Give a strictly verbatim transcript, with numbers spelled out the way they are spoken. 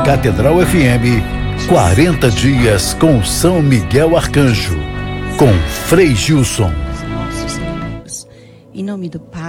Catedral F M, quarenta dias com São Miguel Arcanjo, com Frei Gilson. Nossos inimigos. Em nome do Pai,